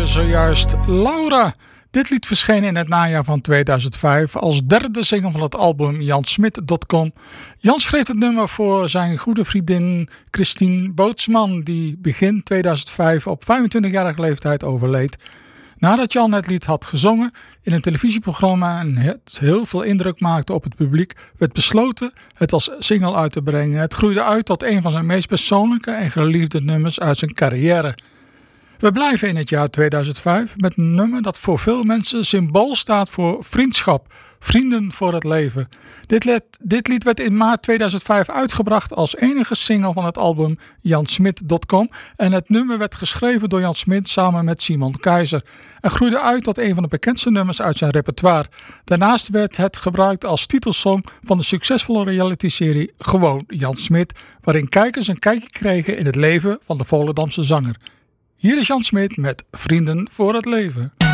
zojuist Laura. Dit lied verscheen in het najaar van 2005 als derde single van het album jansmit.com. Jan schreef het nummer voor zijn goede vriendin Christine Bootsman, die begin 2005 op 25-jarige leeftijd overleed. Nadat Jan het lied had gezongen in een televisieprogramma en het heel veel indruk maakte op het publiek, werd besloten het als single uit te brengen. Het groeide uit tot een van zijn meest persoonlijke en geliefde nummers uit zijn carrière. We blijven in het jaar 2005 met een nummer dat voor veel mensen symbool staat voor vriendschap, vrienden voor het leven. Dit lied werd in maart 2005 uitgebracht als enige single van het album jansmit.com en het nummer werd geschreven door Jan Smit samen met Simon Keizer en groeide uit tot een van de bekendste nummers uit zijn repertoire. Daarnaast werd het gebruikt als titelsong van de succesvolle realityserie Gewoon Jan Smit, waarin kijkers een kijkje kregen in het leven van de Volendamse zanger. Hier is Jan Smit met Vrienden voor het Leven.